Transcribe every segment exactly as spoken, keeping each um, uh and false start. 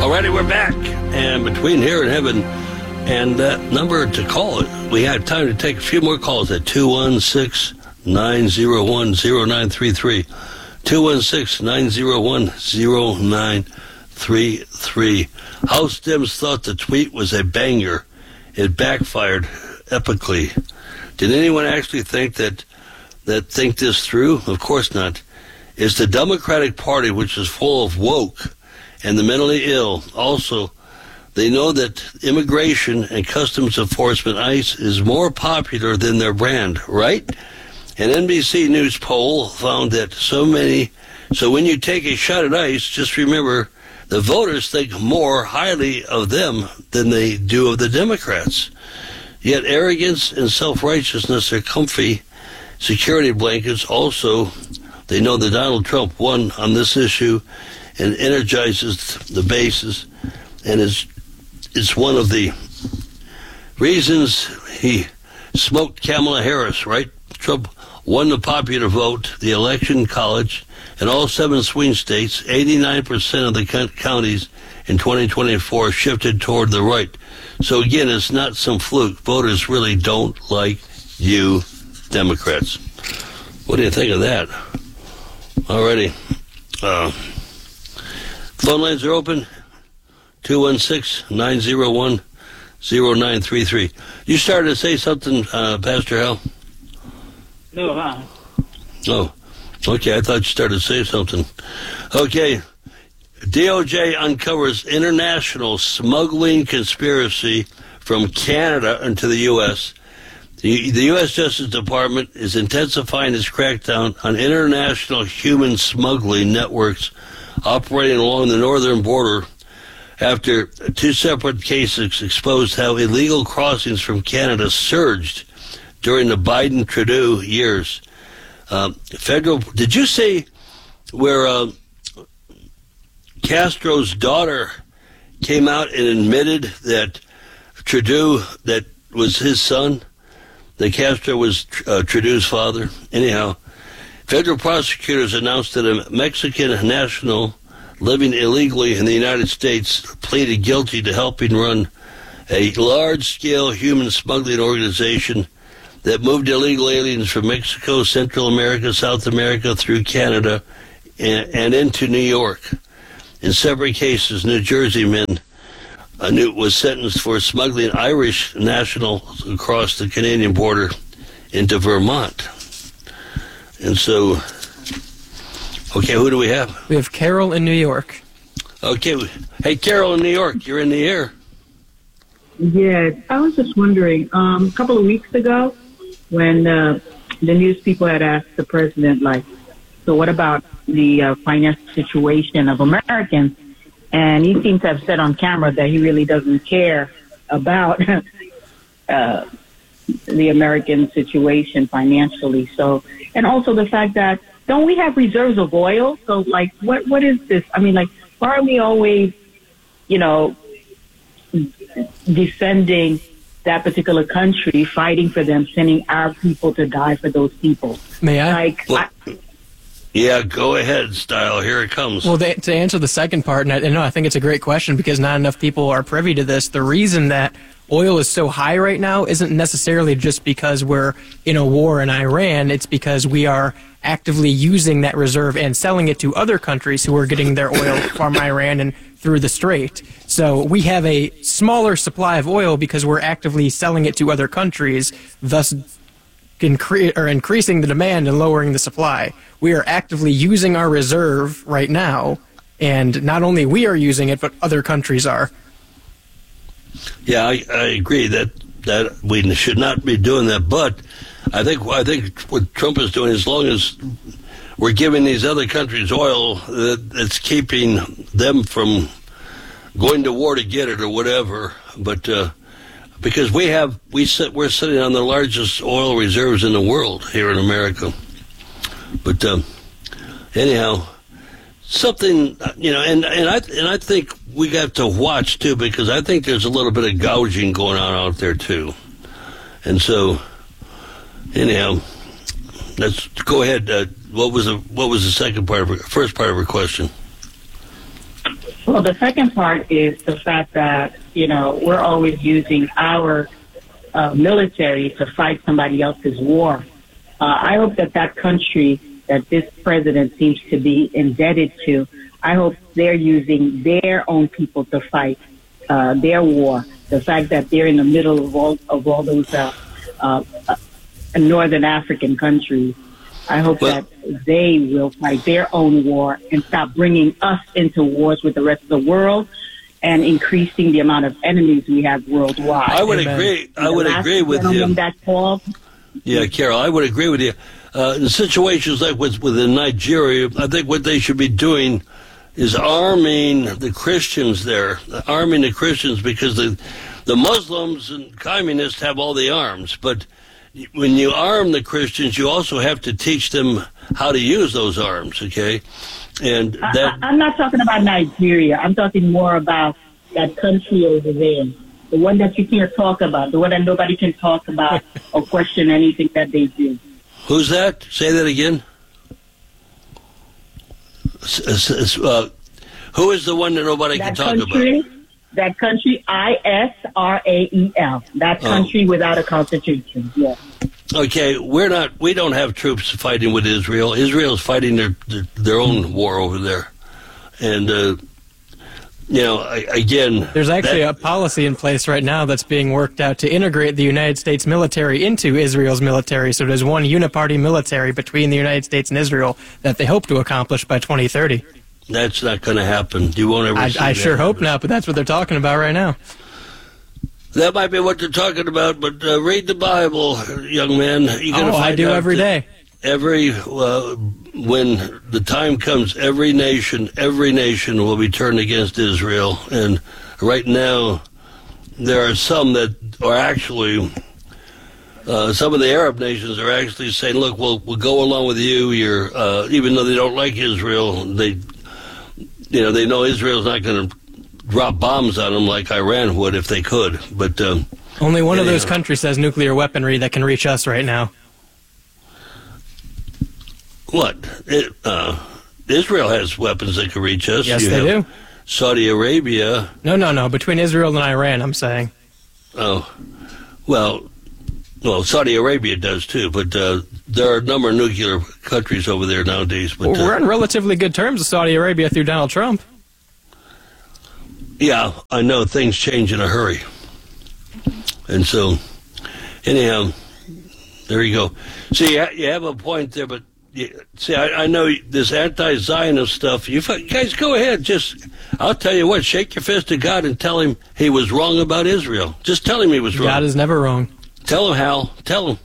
Alrighty, we're back. And between here and heaven and that number to call it, we have time to take a few more calls at two one six, nine zero one, zero nine three three. two one six, nine zero one, zero nine three three. House Dems thought the tweet was a banger. It backfired epically. Did anyone actually think that that think this through? Of course not. It's the Democratic Party, which is full of woke and the mentally ill. Also, they know that immigration and customs enforcement, ICE, is more popular than their brand, right? An N B C News poll found that so many, so when you take a shot at ICE, just remember the voters think more highly of them than they do of the Democrats. Yet arrogance and self-righteousness are comfy security blankets. Also, they know that Donald Trump won on this issue and energizes the bases, and is it's one of the reasons he smoked Kamala Harris, right? Trump won the popular vote, the election college, in all seven swing states. eighty-nine percent of the counties in twenty twenty-four shifted toward the right. So again, it's not some fluke. Voters really don't like you, Democrats. What do you think of that? Alrighty. Uh, phone lines are open. two one six, nine zero one, zero nine three three. You started to say something, uh, Pastor Hal? No, huh? Oh, okay. I thought you started to say something. Okay. D O J uncovers international smuggling conspiracy from Canada into the U S The, the U S Justice Department is intensifying its crackdown on international human smuggling networks operating along the northern border after two separate cases exposed how illegal crossings from Canada surged during the Biden-Trudeau years. Uh, federal, did you see where uh, Castro's daughter came out and admitted that Trudeau, that was his son, that Castro was uh, Trudeau's father? Anyhow, federal prosecutors announced that a Mexican national living illegally in the United States pleaded guilty to helping run a large-scale human smuggling organization that moved illegal aliens from Mexico, Central America, South America, through Canada, and, and into New York. In separate cases, New Jersey man uh, was sentenced for smuggling Irish nationals across the Canadian border into Vermont. And so, okay, who do we have? We have Carol in New York. Okay. Hey, Carol in New York, you're in the air. Yeah, I was just wondering, um, a couple of weeks ago, when uh, the news people had asked the president, like, so what about the uh, financial situation of Americans? And he seemed to have said on camera that he really doesn't care about uh, the American situation financially. So, and also the fact that, don't we have reserves of oil? So, like, what what is this? I mean, like, why are we always, you know, defending that particular country, fighting for them, sending our people to die for those people? May I? Like, well, I yeah, go ahead, Style. Here it comes. Well, they, to answer the second part, and I, and no, I think it's a great question because not enough people are privy to this. The reason that oil is so high right now isn't necessarily just because we're in a war in Iran. It's because we are actively using that reserve and selling it to other countries who are getting their oil from Iran and through the Strait. So we have a smaller supply of oil because we're actively selling it to other countries, thus incre- or increasing the demand and lowering the supply. We are actively using our reserve right now, and not only we are using it, but other countries are. Yeah, I, I agree that that we should not be doing that. But I think I think what Trump is doing, as long as we're giving these other countries oil, that it's keeping them from going to war to get it or whatever. But uh, because we have we sit we're sitting on the largest oil reserves in the world here in America. But uh, anyhow, something, you know, and, and I and I think we got to watch too, because I think there's a little bit of gouging going on out there too. And so, anyhow, let's go ahead. Uh, what was the what was the second part of her, first part of her question? Well, the second part is the fact that, you know, we're always using our uh, military to fight somebody else's war. Uh, I hope that that country that this president seems to be indebted to, I hope they're using their own people to fight uh, their war. The fact that they're in the middle of all of all those uh, uh, uh, northern African countries, I hope well, that they will fight their own war and stop bringing us into wars with the rest of the world and increasing the amount of enemies we have worldwide. I would Amen. agree. I would agree with you. That called, Yeah, Carol, I would agree with you. Uh, in situations like with within Nigeria, I think what they should be doing is arming the Christians there, arming the Christians, because the the Muslims and communists have all the arms, but when you arm the Christians, you also have to teach them how to use those arms, okay? And that I, I'm not talking about Nigeria. I'm talking more about that country over there, the one that you can't talk about, the one that nobody can talk about or question anything that they do. Who's that? Say that again. S- s- Uh, who is the one that nobody That can talk country, about? that country, I S R A E L. That Oh. country without a constitution. Yes. Okay, we're not. We don't have troops fighting with Israel. Israel's fighting their their, their own war over there, and uh, you know, I, again, There's actually that- a policy in place right now that's being worked out to integrate the United States military into Israel's military. So there's one uniparty military between the United States and Israel that they hope to accomplish by twenty thirty. that's not going to happen. You won't ever. I, see I that. sure hope not, but that's what they're talking about right now. That might be what they're talking about, but uh, read the Bible, young man. You're gonna Oh, I find do out every that day. Every uh, when the time comes, every nation, every nation will be turned against Israel. And right now, there are some that are actually. Uh, some of the Arab nations are actually saying, "Look, we'll we'll go along with you. You're uh, even though they don't like Israel, they, you know, they know Israel's not going to drop bombs on them like Iran would if they could." But um, Only one of those anyhow. countries has nuclear weaponry that can reach us right now. what? It, uh, Israel has weapons that can reach us. Yes, You they have do. Saudi Arabia. No, no, no. Between Israel and Iran, I'm saying. Oh, well, well, Saudi Arabia does too. But uh, there are a number of nuclear countries over there nowadays. But Well, we're uh, on relatively good terms with Saudi Arabia through Donald Trump. yeah, I know things change in a hurry, and so anyhow, there you go. See, you ha- you have a point there, but you, see, I, I know this anti-Zionist stuff. You f- guys go ahead. Just, I'll tell you what, shake your fist at God and tell him he was wrong about Israel. Just tell him he was wrong. God is never wrong. Tell him, Hal. Tell him.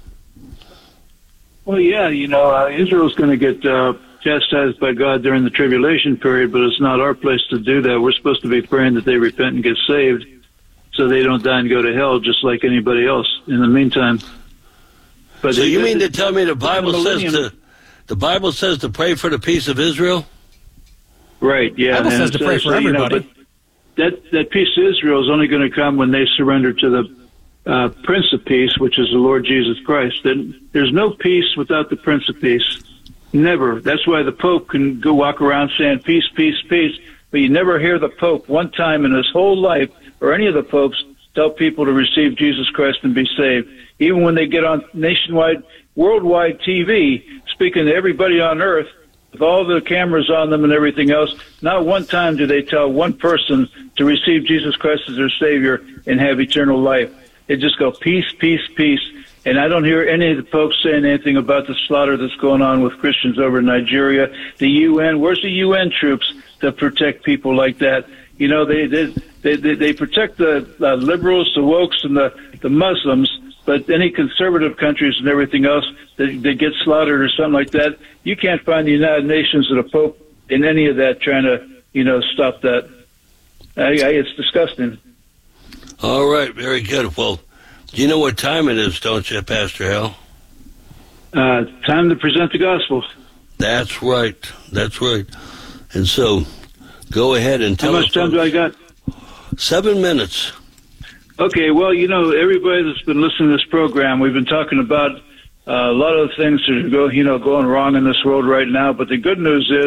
Well, yeah, you know, uh, Israel's going to get uh, chastised by God during the tribulation period, but it's not our place to do that. We're supposed to be praying that they repent and get saved so they don't die and go to hell just like anybody else in the meantime. But So they- you mean to tell me the Bible the says millennium- to the Bible says to pray for the peace of Israel? Right, yeah. Bible and says to so- pray so, for you know, everybody. but that, that peace of Israel is only going to come when they surrender to the uh, Prince of Peace, which is the Lord Jesus Christ. Then there's no peace without the Prince of Peace. Never. That's why the Pope can go walk around saying peace, peace, peace, but you never hear the Pope one time in his whole life, or any of the popes, tell people to receive Jesus Christ and be saved. Even when they get on nationwide, worldwide T V, speaking to everybody on earth, with all the cameras on them and everything else, not one time do they tell one person to receive Jesus Christ as their Savior and have eternal life. They just go peace, peace, peace. And I don't hear any of the popes saying anything about the slaughter that's going on with Christians over in Nigeria. The U N, where's the U N troops that protect people like that? You know, they they they, they protect the uh, liberals, the wokes, and the, the Muslims, but any conservative countries and everything else that, that get slaughtered or something like that, you can't find the United Nations or the Pope in any of that trying to, you know, stop that. I, I, it's disgusting. All right, very good. Well, you know what time it is, don't you, Pastor Hal? Uh, time to present the gospel. That's right. That's right. And so, go ahead and How tell much us. time do I got? Seven minutes. Okay, well, you know, everybody that's been listening to this program, we've been talking about uh, a lot of the things that are go, you know, going wrong in this world right now. But the good news is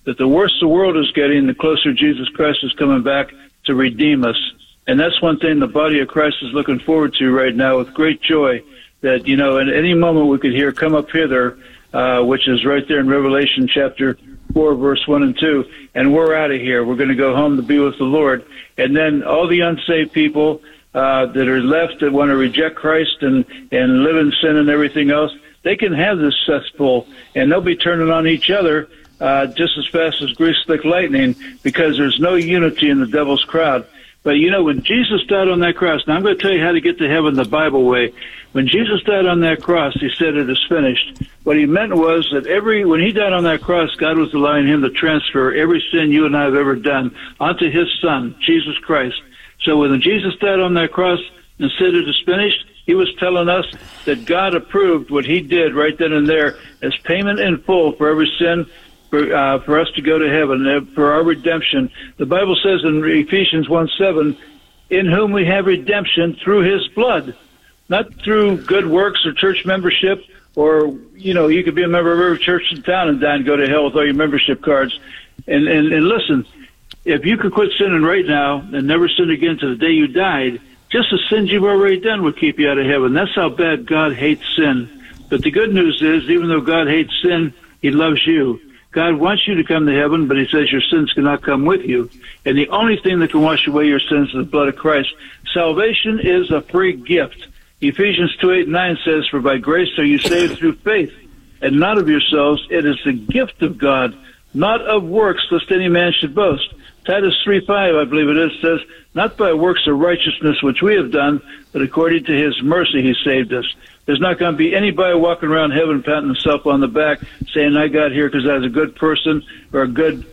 that the worse the world is getting, the closer Jesus Christ is coming back to redeem us. And that's one thing the body of Christ is looking forward to right now with great joy, that, you know, at any moment we could hear, come up hither, uh, which is right there in Revelation chapter four, verse one and two, and we're out of here. We're going to go home to be with the Lord. And then all the unsaved people uh, that are left that want to reject Christ and, and live in sin and everything else, they can have this cesspool, and they'll be turning on each other uh, just as fast as grease-slick lightning, because there's no unity in the devil's crowd. But, you know, when Jesus died on that cross, now I'm going to tell you how to get to heaven the Bible way. When Jesus died on that cross, he said it is finished. What he meant was that every when he died on that cross, God was allowing him to transfer every sin you and I have ever done onto his Son, Jesus Christ. So when Jesus died on that cross and said it is finished, he was telling us that God approved what he did right then and there as payment in full for every sin, for, uh, for us to go to heaven, uh, for our redemption. The Bible says in Ephesians one seven, in whom we have redemption through his blood, not through good works or church membership, or, you know, you could be a member of every church in town and die and go to hell with all your membership cards. And, and, and listen, if you could quit sinning right now and never sin again to the day you died, just the sins you've already done would keep you out of heaven. That's how bad God hates sin. But the good news is, even though God hates sin, he loves you. God wants you to come to heaven, but he says your sins cannot come with you. And the only thing that can wash away your sins is the blood of Christ. Salvation is a free gift. Ephesians two, eight, and nine says, for by grace are you saved through faith, and not of yourselves. It is the gift of God, not of works, lest any man should boast. Titus three, five, I believe it is, says, not by works of righteousness which we have done, but according to his mercy he saved us. There's not going to be anybody walking around heaven patting himself on the back saying, I got here because I was a good person or a good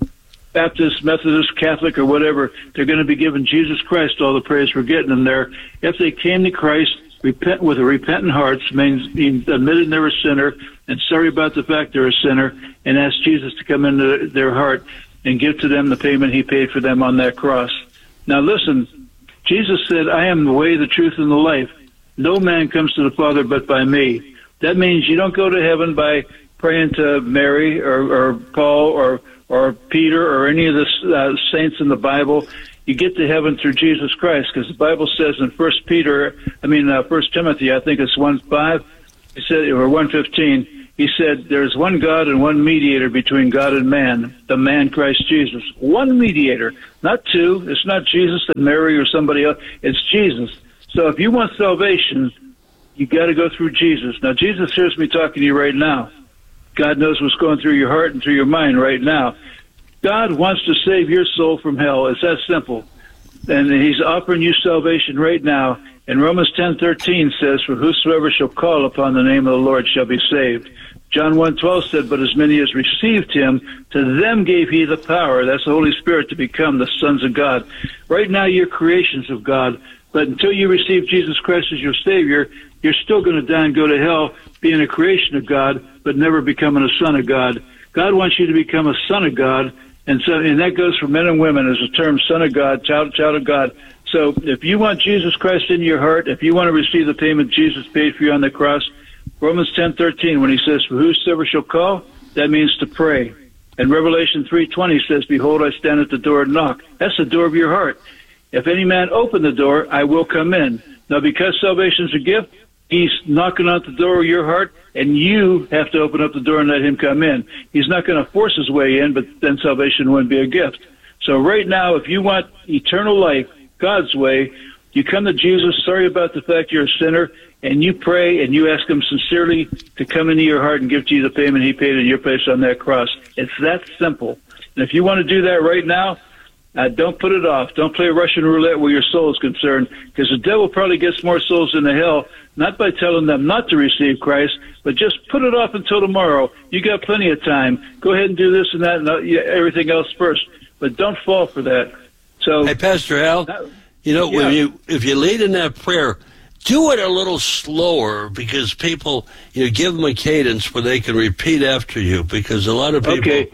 Baptist, Methodist, Catholic, or whatever. They're going to be giving Jesus Christ all the praise for getting them there. If they came to Christ repent with a repentant heart, means admitting they're a sinner and sorry about the fact they're a sinner, and ask Jesus to come into their heart and give to them the payment he paid for them on that cross. Now listen, Jesus said, I am the way, the truth, and the life. No man comes to the Father but by me. That means you don't go to heaven by praying to Mary or, or Paul or, or Peter or any of the uh, saints in the Bible. You get to heaven through Jesus Christ, because the Bible says in First Peter, I mean uh, First Timothy, I think it's one five, he said, or one fifteen. He said, there's one God and one mediator between God and man, the man Christ Jesus. One mediator, not two. It's not Jesus and Mary or somebody else. It's Jesus. So if you want salvation, you got to go through Jesus. Now, Jesus hears me talking to you right now. God knows what's going through your heart and through your mind right now. God wants to save your soul from hell. It's that simple. And he's offering you salvation right now. And Romans ten thirteen says, for whosoever shall call upon the name of the Lord shall be saved. John one twelve said, but as many as received him, to them gave he the power, that's the Holy Spirit, to become the sons of God. Right now you're creations of God, but until you receive Jesus Christ as your Savior, you're still going to die and go to hell being a creation of God, but never becoming a son of God. God wants you to become a son of God, and so and that goes for men and women as a term, son of God, child, child of God. So if you want Jesus Christ in your heart, if you want to receive the payment Jesus paid for you on the cross, Romans ten thirteen, when he says, for whosoever shall call, that means to pray. And Revelation three twenty says, behold, I stand at the door and knock. That's the door of your heart. If any man open the door, I will come in. Now, because salvation is a gift, he's knocking on the door of your heart, and you have to open up the door and let him come in. He's not going to force his way in, but then salvation wouldn't be a gift. So right now, if you want eternal life, God's way, you come to Jesus, sorry about the fact you're a sinner, and you pray and you ask him sincerely to come into your heart and give to you the payment he paid in your place on that cross. It's that simple. And if you want to do that right now, uh, don't put it off. Don't play Russian roulette where your soul is concerned, because the devil probably gets more souls into hell, not by telling them not to receive Christ, but just put it off until tomorrow. You got plenty of time. Go ahead and do this and that and everything else first, but don't fall for that. So, hey, Pastor Al, that, you know, yeah. when you if you lead in that prayer, do it a little slower, because people, you know, give them a cadence where they can repeat after you, because a lot of people. Okay.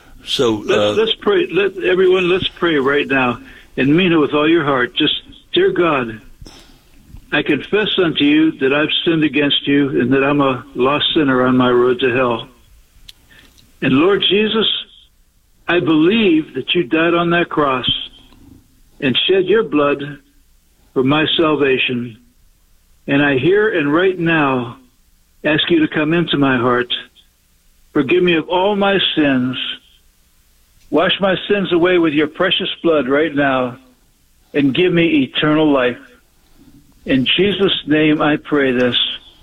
So let's, uh, let's pray. Let everyone. Let's pray right now, and mean it with all your heart. Just, dear God, I confess unto you that I've sinned against you, and that I'm a lost sinner on my road to hell. And Lord Jesus, I believe that you died on that cross and shed your blood for my salvation. And I here and right now ask you to come into my heart. Forgive me of all my sins. Wash my sins away with your precious blood right now and give me eternal life. In Jesus' name I pray this.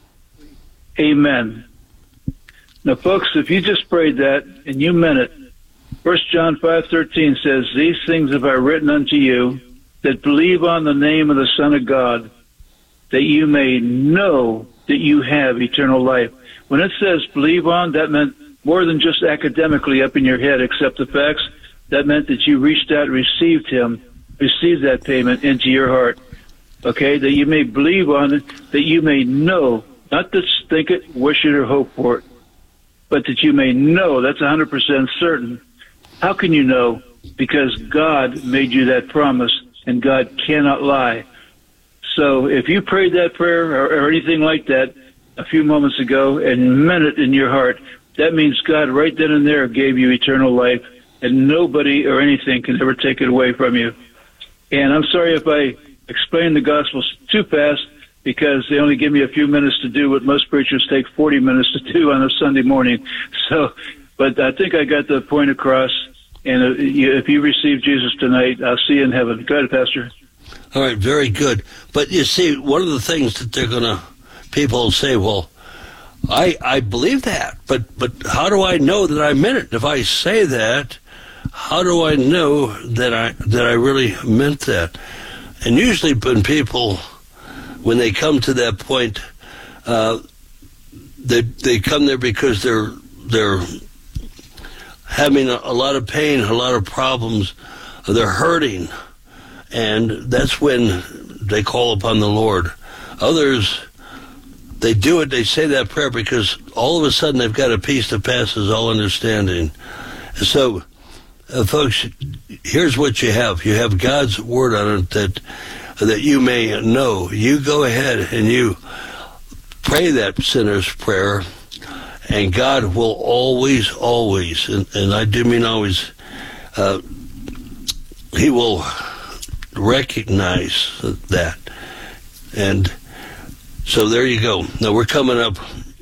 Amen. Now, folks, if you just prayed that and you meant it, First John five thirteen says, these things have I written unto you that believe on the name of the Son of God, that you may know that you have eternal life. When it says believe on, that meant more than just academically up in your head, accept the facts. That meant that you reached out and received him, received that payment into your heart. Okay, that you may believe on it, that you may know, not just think it, wish it, or hope for it, but that you may know. That's one hundred percent certain. How can you know? Because God made you that promise, and God cannot lie. So if you prayed that prayer or, or anything like that a few moments ago and meant it in your heart, that means God right then and there gave you eternal life, and nobody or anything can ever take it away from you. And I'm sorry if I explain the gospel too fast, because they only give me a few minutes to do what most preachers take forty minutes to do on a Sunday morning. So, but I think I got the point across. And if you receive Jesus tonight, I'll see you in heaven. Go ahead, Pastor. All right, very good. But you see, one of the things that they're going to, people say, well, I I believe that, but but how do I know that I meant it? If I say that, how do I know that I that I really meant that? And usually when people, when they come to that point, uh, they they come there because they're they're having a, a lot of pain, a lot of problems, they're hurting, and that's when they call upon the Lord. Others, they do it, they say that prayer because all of a sudden they've got a peace that passes all understanding. And so, uh, folks, here's what you have. You have God's word on it that that you may know. You go ahead and you pray that sinner's prayer, and God will always, always, and, and I do mean always, uh, he will recognize that. And so there you go. Now we're coming up,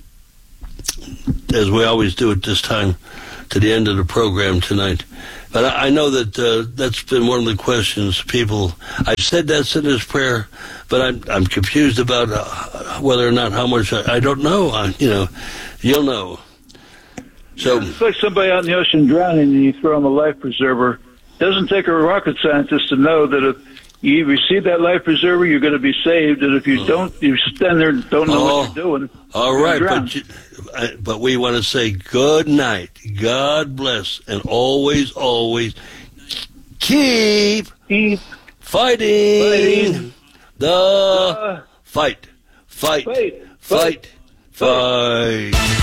as we always do at this time, to the end of the program tonight. But I, I know that uh, that's been one of the questions people, I've said that sinner's prayer, but I'm I'm confused about uh, whether or not how much, I, I don't know. I, you know, you'll know. So it's like somebody out in the ocean drowning and you throw them a life preserver. It doesn't take a rocket scientist to know that if you receive that life preserver, you're going to be saved, and if you don't, you stand there and don't know oh, what you're doing. All right, but you, but we want to say good night, God bless, and always, always keep, keep fighting, fighting the uh, fight, fight, fight, fight, fight. fight.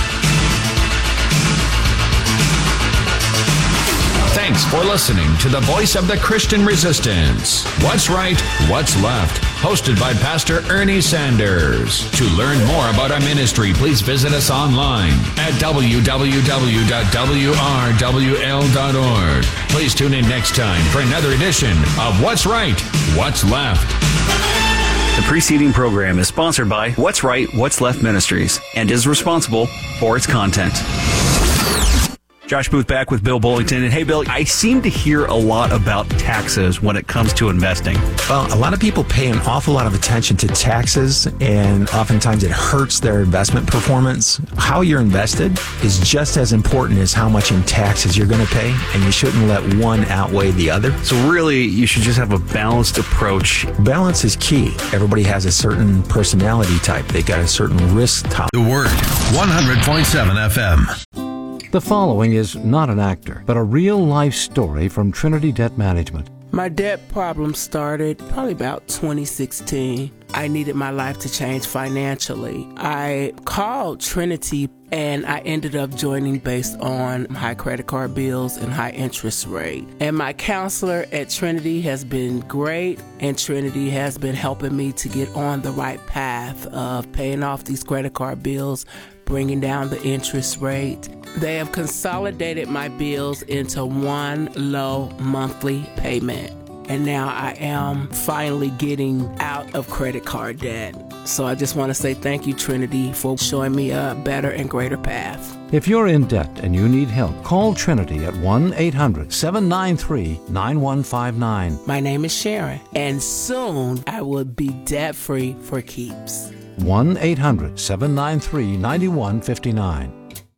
Thanks for listening to the Voice of the Christian Resistance. What's Right, What's Left? Hosted by Pastor Ernie Sanders. To learn more about our ministry, please visit us online at w w w dot w r w l dot org. Please tune in next time for another edition of What's Right, What's Left. The preceding program is sponsored by What's Right, What's Left Ministries and is responsible for its content. Josh Booth back with Bill Bullington. And hey, Bill, I seem to hear a lot about taxes when it comes to investing. Well, a lot of people pay an awful lot of attention to taxes, and oftentimes it hurts their investment performance. How you're invested is just as important as how much in taxes you're going to pay, and you shouldn't let one outweigh the other. So really, you should just have a balanced approach. Balance is key. Everybody has a certain personality type. They got a certain risk tolerance. The Word, one hundred point seven F M. The following is not an actor, but a real-life story from Trinity Debt Management. My debt problem started probably about twenty sixteen. I needed my life to change financially. I called Trinity and I ended up joining based on high credit card bills and high interest rate. And my counselor at Trinity has been great, and Trinity has been helping me to get on the right path of paying off these credit card bills, bringing down the interest rate. They have consolidated my bills into one low monthly payment. And now I am finally getting out of credit card debt. So I just want to say thank you, Trinity, for showing me a better and greater path. If you're in debt and you need help, call Trinity at one eight hundred seven nine three nine one five nine. My name is Sharon, and soon I will be debt-free for keeps. one eight hundred seven nine three nine one five nine.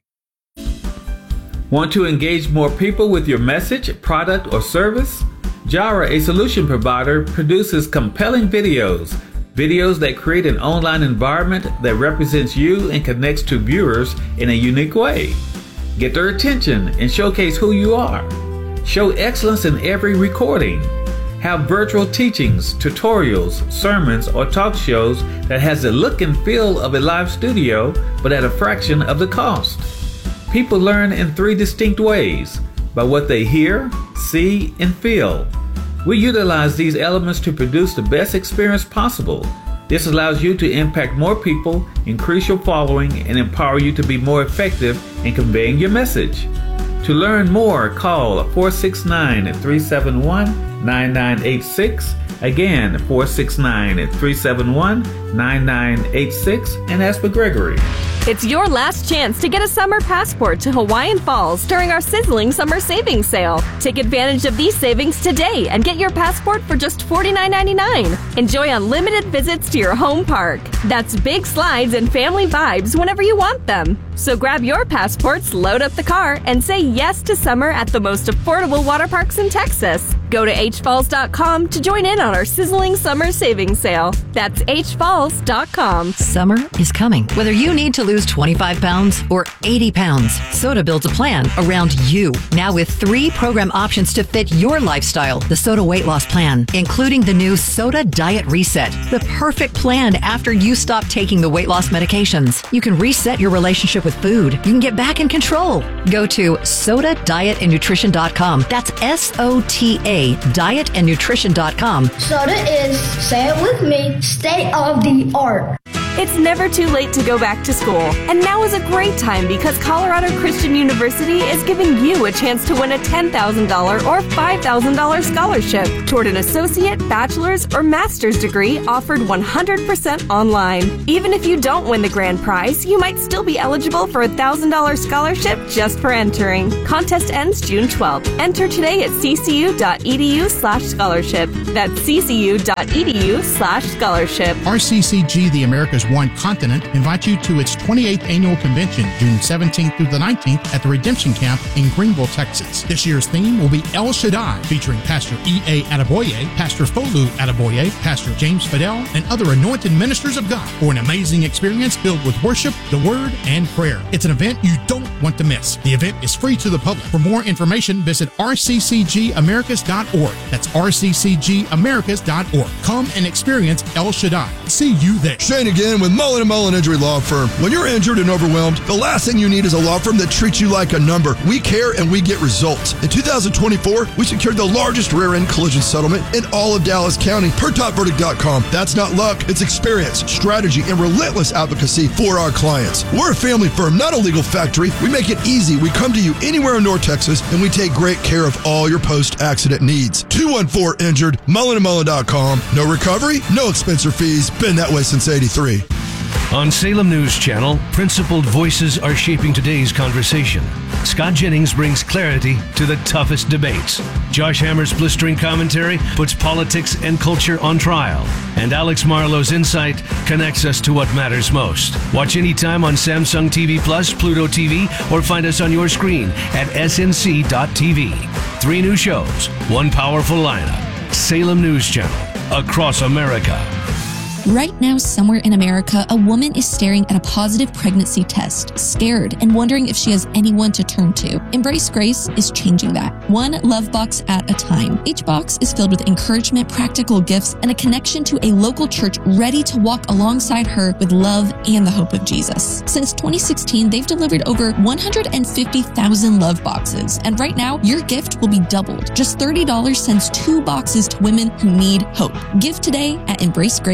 Want to engage more people with your message, product, or service? Jara, a solution provider, produces compelling videos. Videos that create an online environment that represents you and connects to viewers in a unique way. Get their attention and showcase who you are. Show excellence in every recording. Have virtual teachings, tutorials, sermons, or talk shows that has the look and feel of a live studio, but at a fraction of the cost. People learn in three distinct ways: by what they hear, see, and feel. We utilize these elements to produce the best experience possible. This allows you to impact more people, increase your following, and empower you to be more effective in conveying your message. To learn more, call four six nine, three seven one, nine nine eight six. Again, four six nine, three seven one, nine nine eight six, and ask for Gregory. It's your last chance to get a summer passport to Hawaiian Falls during our sizzling summer savings sale. Take advantage of these savings today and get your passport for just forty-nine ninety-nine. Enjoy unlimited visits to your home park. That's big slides and family vibes whenever you want them. So grab your passports, load up the car, and say yes to summer at the most affordable water parks in Texas. Go to h falls dot com to join in on our sizzling summer savings sale. That's h falls dot com. Summer is coming. Whether you need to lose twenty-five pounds or eighty pounds, Soda builds a plan around you. Now with three program options to fit your lifestyle. The Soda Weight Loss Plan, including the new Soda Diet Reset, the perfect plan after you stop taking the weight loss medications. You can reset your relationship with food. You can get back in control. Go to soda diet and nutrition dot com. That's S O T A diet and nutrition dot com. Soda is, say it with me, state of the art. It's never too late to go back to school, and now is a great time because Colorado Christian University is giving you a chance to win a ten thousand dollars or five thousand dollars scholarship toward an associate, bachelor's, or master's degree offered one hundred percent online. Even if you don't win the grand prize, you might still be eligible for a one thousand dollars scholarship just for entering. Contest ends June twelfth. Enter today at c c u dot e d u slash scholarship. That's c c u dot e d u slash scholarship. R C C G, the America's One Continent, invites you to its twenty-eighth annual convention, June seventeenth through the nineteenth at the Redemption Camp in Greenville, Texas. This year's theme will be El Shaddai, featuring Pastor E A Adeboye, Pastor Folu Adeboye, Pastor James Fidel, and other anointed ministers of God for an amazing experience filled with worship, the Word, and prayer. It's an event you don't want to miss. The event is free to the public. For more information, visit r c c g americas dot org. That's r c c g americas dot org. Come and experience El Shaddai. See you there. Shane again with Mullen and Mullen Injury Law Firm. When you're injured and overwhelmed, the last thing you need is a law firm that treats you like a number. We care and we get results. In two thousand twenty-four, we secured the largest rear-end collision settlement in all of Dallas County per top verdict dot com. That's not luck. It's experience, strategy, and relentless advocacy for our clients. We're a family firm, not a legal factory. We make it easy. We come to you anywhere in North Texas, and we take great care of all your post-accident needs. two one four injured, mullen and mullen dot com. No recovery, no expense or fees. Been that way since eighty-three. On Salem News Channel, principled voices are shaping today's conversation. Scott Jennings brings clarity to the toughest debates. Josh Hammer's blistering commentary puts politics and culture on trial. And Alex Marlowe's insight connects us to what matters most. Watch anytime on Samsung T V Plus, Pluto T V, or find us on your screen at s n c dot t v. Three new shows, one powerful lineup. Salem News Channel, across America. Right now, somewhere in America, a woman is staring at a positive pregnancy test, scared and wondering if she has anyone to turn to. Embrace Grace is changing that, one love box at a time. Each box is filled with encouragement, practical gifts, and a connection to a local church ready to walk alongside her with love and the hope of Jesus. Since twenty sixteen, they've delivered over one hundred fifty thousand love boxes, and right now, your gift will be doubled. Just thirty dollars sends two boxes to women who need hope. Give today at embrace grace dot com.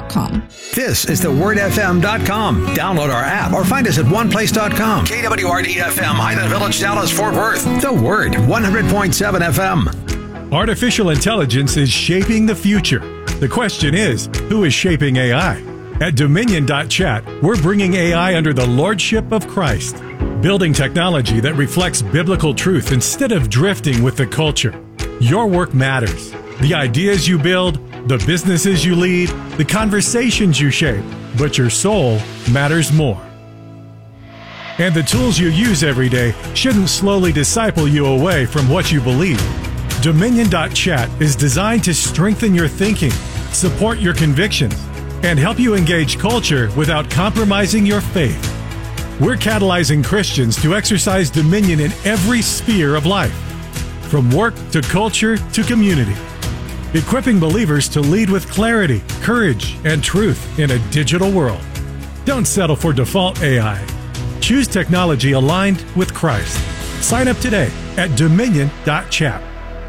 dot com. This is the word f m dot com. Download our app or find us at one place dot com. K W R D F M, Highland Village, Dallas, Fort Worth. The Word, one hundred point seven F M. Artificial intelligence is shaping the future. The question is, who is shaping A I? At Dominion dot chat, we're bringing A I under the lordship of Christ, building technology that reflects biblical truth instead of drifting with the culture. Your work matters. The ideas you build, the businesses you lead, the conversations you shape, but your soul matters more. And the tools you use every day shouldn't slowly disciple you away from what you believe. Dominion dot chat is designed to strengthen your thinking, support your convictions, and help you engage culture without compromising your faith. We're catalyzing Christians to exercise dominion in every sphere of life, from work to culture to community, equipping believers to lead with clarity, courage, and truth in a digital world. Don't settle for default A I. Choose technology aligned with Christ. Sign up today at Dominion dot chat.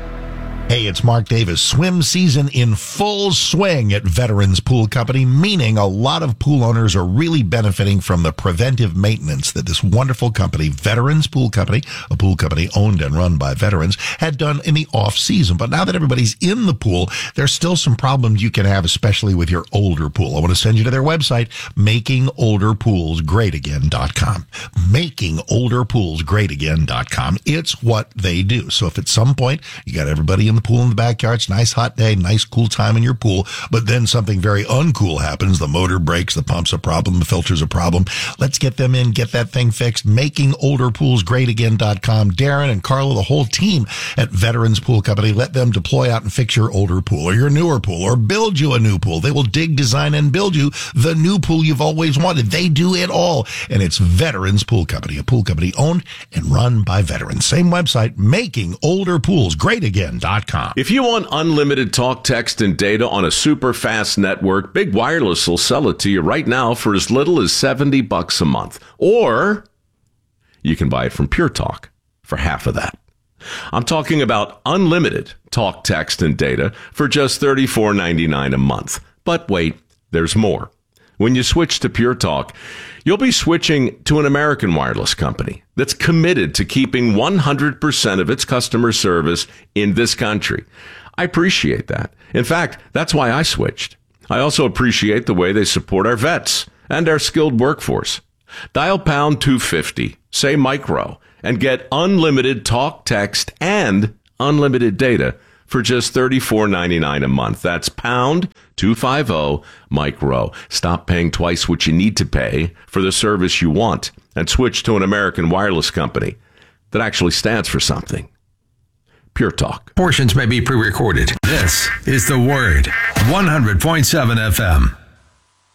Hey, it's Mark Davis. Swim season in full swing at Veterans Pool Company, meaning a lot of pool owners are really benefiting from the preventive maintenance that this wonderful company, Veterans Pool Company, a pool company owned and run by veterans, had done in the off season. But now that everybody's in the pool, there's still some problems you can have, especially with your older pool. I want to send you to their website, making older pools great again dot com. making older pools great again dot com. It's what they do. So if at some point you got everybody in the pool in the backyard, it's a nice hot day, nice cool time in your pool, but then something very uncool happens, the motor breaks, the pump's a problem, the filter's a problem, let's get them in, get that thing fixed. making older pools great again dot com. Darren and Carla, the whole team at Veterans Pool Company, let them deploy out and fix your older pool or your newer pool or build you a new pool. They will dig, design, and build you the new pool you've always wanted. They do it all, and it's Veterans Pool Company, a pool company owned and run by veterans. Same website, making older pools great again dot com. If you want unlimited talk, text, and data on a super fast network, Big Wireless will sell it to you right now for as little as seventy bucks a month. Or you can buy it from Pure Talk for half of that. I'm talking about unlimited talk, text, and data for just thirty-four ninety-nine a month. But wait, there's more. When you switch to Pure Talk, you'll be switching to an American wireless company that's committed to keeping one hundred percent of its customer service in this country. I appreciate that. In fact, that's why I switched. I also appreciate the way they support our vets and our skilled workforce. Dial pound two fifty, say micro, and get unlimited talk, text, and unlimited data for just thirty-four ninety-nine a month. That's pound two fifty micro. Stop paying twice what you need to pay for the service you want and switch to an American wireless company that actually stands for something. Pure Talk. Portions may be pre-recorded. This is The Word, one hundred point seven F M.